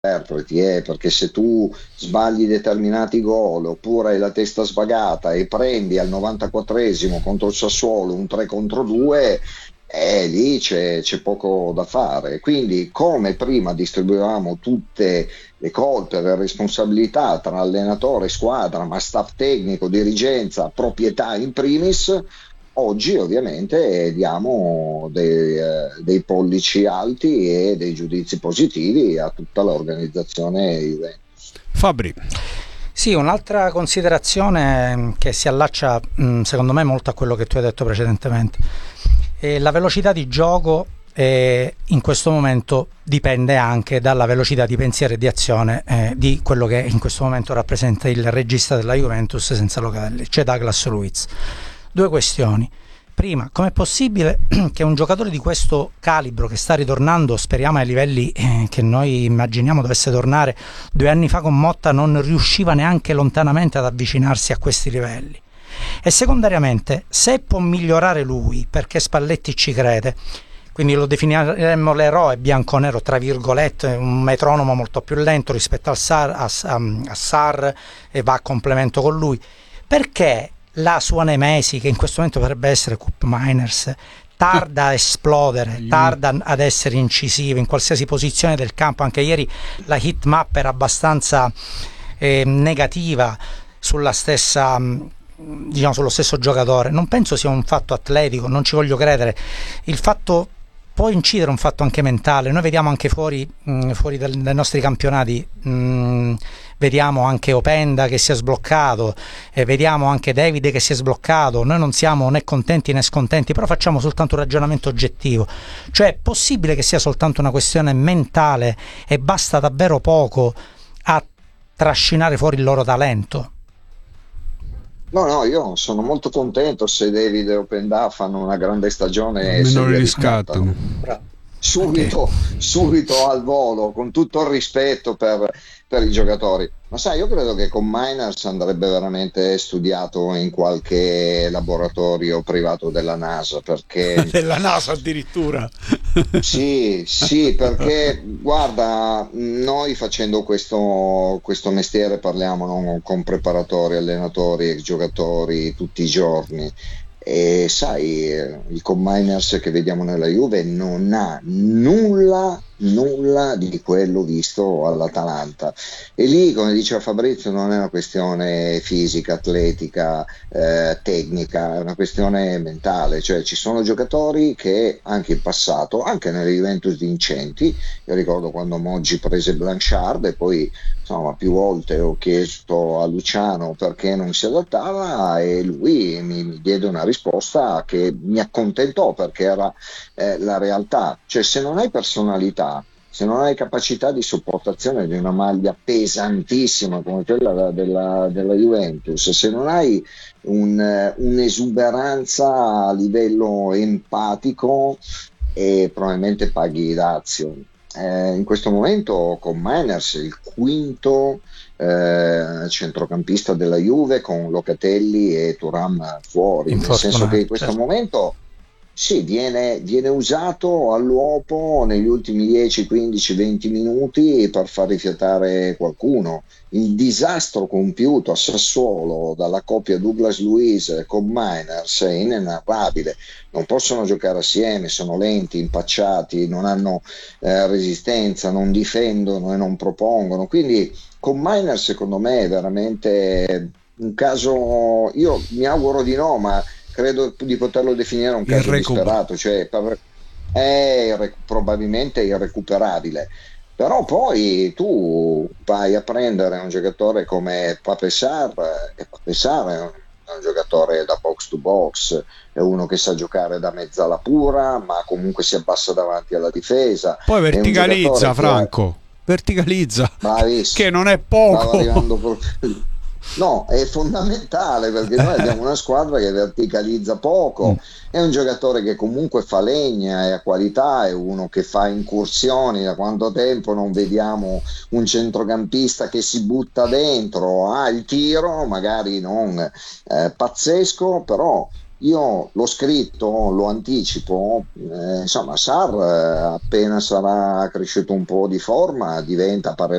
interpreti, perché se tu sbagli determinati gol oppure hai la testa svagata e prendi al 94esimo contro il Sassuolo un 3 contro 2, lì c'è poco da fare. Quindi, come prima distribuivamo tutte le colpe, le responsabilità tra allenatore, squadra, ma staff tecnico, dirigenza, proprietà in primis, oggi ovviamente diamo dei pollici alti e dei giudizi positivi a tutta l'organizzazione Juventus. Fabri. Sì, un'altra considerazione che si allaccia secondo me molto a quello che tu hai detto precedentemente. La velocità di gioco in questo momento dipende anche dalla velocità di pensiero e di azione di quello che in questo momento rappresenta il regista della Juventus senza Locatelli, cioè Douglas Luiz. Due questioni. Prima, com'è possibile che un giocatore di questo calibro, che sta ritornando, speriamo ai livelli che noi immaginiamo dovesse tornare 2 anni fa con Motta, non riusciva neanche lontanamente ad avvicinarsi a questi livelli? E secondariamente, se può migliorare lui, perché Spalletti ci crede, quindi lo definiremmo l'eroe bianconero tra virgolette, un metronomo molto più lento rispetto al Sarr e va a complemento con lui, perché la sua nemesi, che in questo momento potrebbe essere Koop Meiners, tarda a esplodere, tarda ad essere incisivo in qualsiasi posizione del campo? Anche ieri la hit map era abbastanza negativa sulla stessa, diciamo, sullo stesso giocatore. Non penso sia un fatto atletico, non ci voglio credere. Il fatto può incidere, un fatto anche mentale. Noi vediamo anche fuori dai nostri campionati, vediamo anche Openda che si è sbloccato, vediamo anche David che si è sbloccato. Noi non siamo né contenti né scontenti, però facciamo soltanto un ragionamento oggettivo. Cioè, è possibile che sia soltanto una questione mentale e basta davvero poco a trascinare fuori il loro talento? No, no, io sono molto contento se David e Openda fanno una grande stagione e se Almeno li li riscattano. riscattano. Ok. Subito al volo, con tutto il rispetto per i giocatori. Ma sai, io credo che con Miners andrebbe veramente studiato in qualche laboratorio privato della NASA, perché Della NASA addirittura. sì, sì, perché guarda, noi facendo questo mestiere parliamo, no, con preparatori, allenatori e giocatori tutti i giorni. E sai, il Combiners che vediamo nella Juve non ha nulla di quello visto all'Atalanta. E lì, come diceva Fabrizio, non è una questione fisica, atletica, tecnica, è una questione mentale. Cioè, ci sono giocatori che anche in passato, anche nelle Juventus vincenti, io ricordo quando Moggi prese Blanchard e poi, insomma, più volte ho chiesto a Luciano perché non si adattava e lui mi diede una risposta che mi accontentò, perché era la realtà. Cioè, se non hai personalità, se non hai capacità di sopportazione di una maglia pesantissima come quella della Juventus, se non hai un'esuberanza a livello empatico, probabilmente paghi dazio. In questo momento con Miners il quinto centrocampista della Juve, con Locatelli e Thuram fuori, nel senso che in Infortunato, questo certo. momento sì, viene usato all'uopo negli ultimi 10, 15, 20 minuti per far rifiatare qualcuno. Il disastro compiuto a Sassuolo dalla coppia Douglas Luiz con Miners è inenarrabile. Non possono giocare assieme, sono lenti, impacciati, non hanno resistenza, non difendono e non propongono. Quindi con Miners secondo me è veramente un caso, io mi auguro di no, ma credo di poterlo definire un caso Irrecubo. disperato, cioè probabilmente irrecuperabile. Però poi tu vai a prendere un giocatore come Pape Sarr, e Pape Sarr è un giocatore da box to box, è uno che sa giocare da mezzala pura, ma comunque si abbassa davanti alla difesa, Poi è un giocatore verticalizza, che ha Franco. Verticalizza. Che bravissimo, non è stavo poco. arrivando proprio lì. No, è fondamentale perché noi abbiamo una squadra che verticalizza Mm. poco, è un giocatore che comunque fa legna, è a qualità, è uno che fa incursioni. Da quanto tempo non vediamo un centrocampista che si butta dentro, ha il tiro, magari non pazzesco, però io l'ho scritto, lo anticipo, insomma Sarr appena sarà cresciuto un po' di forma diventa, a parer